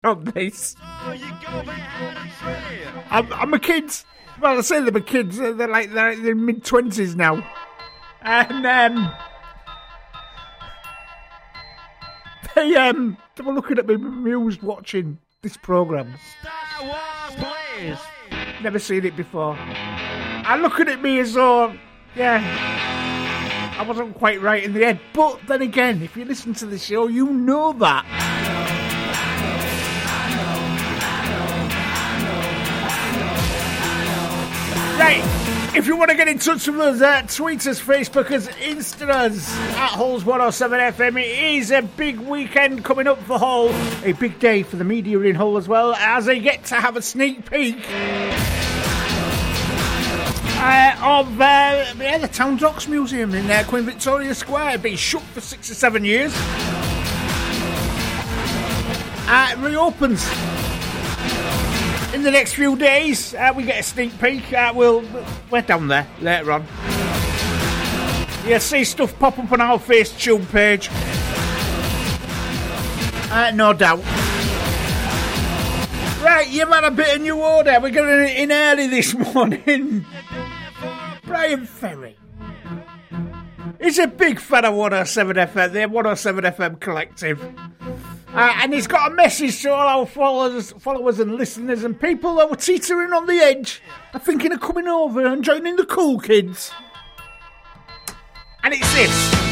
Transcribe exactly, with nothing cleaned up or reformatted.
on this. I'm, I'm a kid. Well, I say they're my kids. They're like they're in their mid twenties now, and um, they um, they were looking at me amused watching this program. Star Wars, please. Never seen it before. And looking at me as though, yeah, I wasn't quite right in the head. But then again, if you listen to the show, you know that. Right, if you want to get in touch with us, uh, tweet us, Facebook us, Insta us at Halls one oh seven F M. It is a big weekend coming up for Hull. A big day for the media in Hull as well, as they get to have a sneak peek uh, of uh, yeah, the Town Docks Museum in uh, Queen Victoria Square. It's been shut for six or seven years. Uh, it reopens in the next few days. Uh, we get a sneak peek. Uh, we'll we're down there later on. You'll see stuff pop up on our Facetune page. Uh, no doubt. Right, you've had a bit of new order. We're going in early this morning. Brian Ferry. He's a big fan of one oh seven F M, the one oh seven F M collective. Uh, and he's got a message to all our followers, followers and listeners and people that were teetering on the edge of thinking of coming over and joining the cool kids. And it's this.